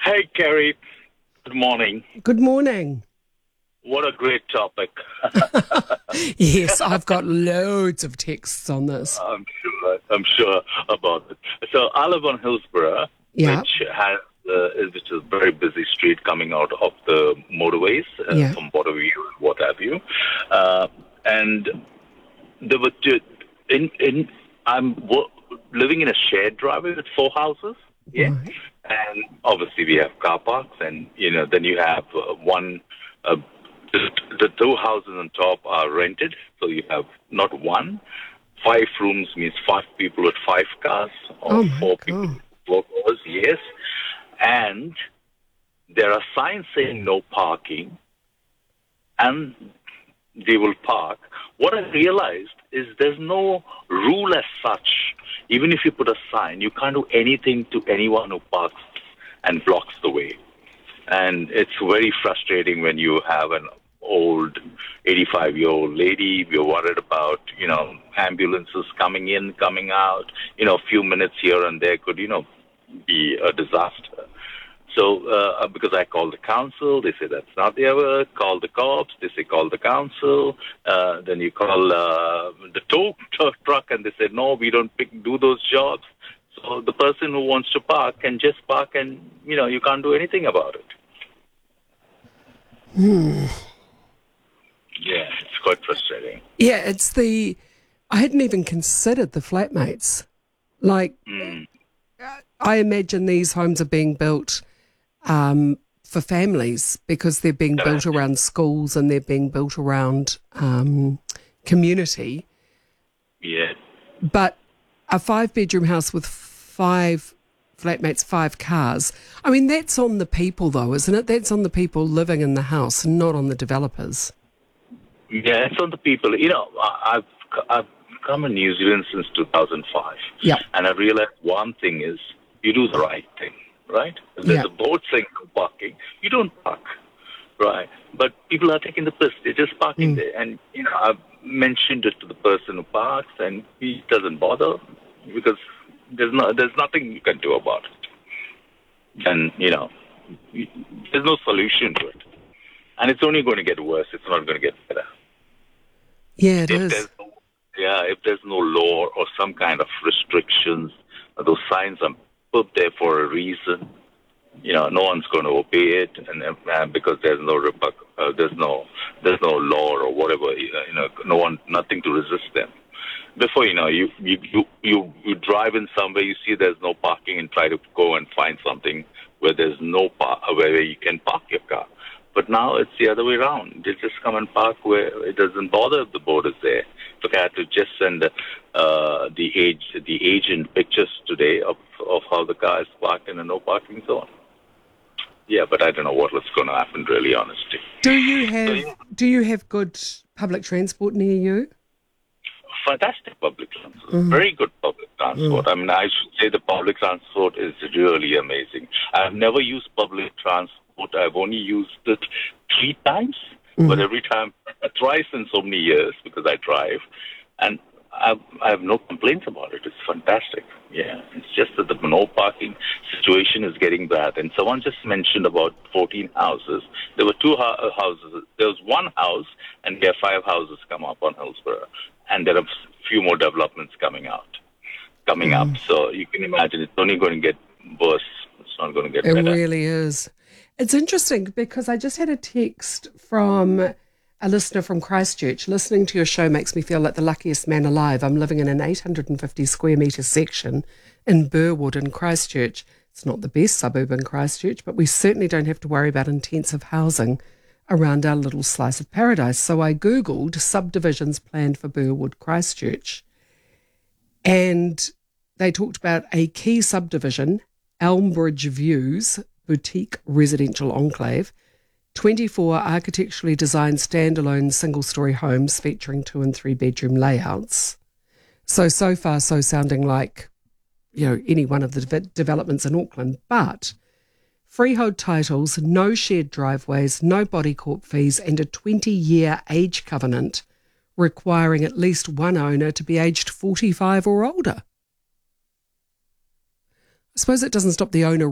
Hey, Kerry. Good morning. Good morning. What a great topic. Yes, I've got loads of texts on this. I'm sure about it. So I live on Hillsborough, Yeah, which is a very busy street coming out of the motorways yeah, from Waterview, what have you. And there were living in a shared driveway with four houses. Yeah, right. and obviously we have car parks, and then you have one. Uh, the two houses on top are rented, so you have not one. 5 rooms means 5 people with 5 cars, or Oh my 4 people God. with 4 cars. Yes, and there are signs saying no parking, and they will park. What I realized is there's no rule as such. Even if you put a sign, you can't do anything to anyone who parks and blocks the way. And it's very frustrating when you have an old 85-year-old lady. We're worried about, ambulances coming in, coming out. A few minutes here and there could, be a disaster. So, because I called the council, they say that's not their work. Call the cops, they say call the council. Then you call the tow truck, and they say no, we don't do those jobs. So the person who wants to park can just park, and you can't do anything about it. Yeah, it's quite frustrating. Yeah, I hadn't even considered the flatmates. Like, I imagine these homes are being built for families because they're being built around schools and they're being built around community. Yeah. But a 5-bedroom house with 5 flatmates, 5 cars. I mean, that's on the people though, isn't it? That's on the people living in the house and not on the developers. Yeah, it's on the people. I've come in New Zealand since 2005. Yeah. And I realized one thing is you do the right thing, right? If there's Yeah. a board saying no parking, you don't park, right? But people are taking the piss. They're just parking there. And, I've mentioned it to the person who parks, and he doesn't bother because there's nothing you can do about it. And, there's no solution to it. And it's only going to get worse. It's not going to get better. Yeah, it If is. if there's no law or some kind of restrictions, those signs are put there for a reason. No one's going to obey it, and because there's no law or whatever. Nothing to resist them. Before you drive in somewhere, you see there's no parking, and try to go and find something where there's where you can park your car. But now it's the other way around. They just come and park where it doesn't bother if the board is there. Look, I had to just send the agent pictures today of how the car is parked in a no parking zone. Yeah, but I don't know what's going to happen, really, honestly. Do you have good public transport near you? Fantastic public transport. Very good public transport. I mean, I should say the public transport is really amazing. I've never used public transport. I've only used it 3 times, but every time, twice in so many years because I drive, and I have no complaints about it. It's fantastic. Yeah, it's just that the no parking situation is getting bad. And someone just mentioned about 14 houses. There were 2 houses. There was 1 house, and there are 5 houses come up on Hillsborough, and there are a few more developments coming up. So you can imagine it's only going to get worse. It's not going to get It better. really is. It's interesting because I just had a text from a listener from Christchurch. Listening to your show makes me feel like the luckiest man alive. I'm living in an 850 square metre section in Burwood in Christchurch. It's not the best suburb in Christchurch, but we certainly don't have to worry about intensive housing around our little slice of paradise. So I Googled subdivisions planned for Burwood, Christchurch. And they talked about a key subdivision, Elmbridge Views, boutique residential enclave, 24 architecturally designed standalone single-storey homes featuring 2 and 3 bedroom layouts. So far, so sounding like, any one of the developments in Auckland. But freehold titles, no shared driveways, no body corp fees, and a 20-year age covenant requiring at least one owner to be aged 45 or older. I suppose it doesn't stop the owner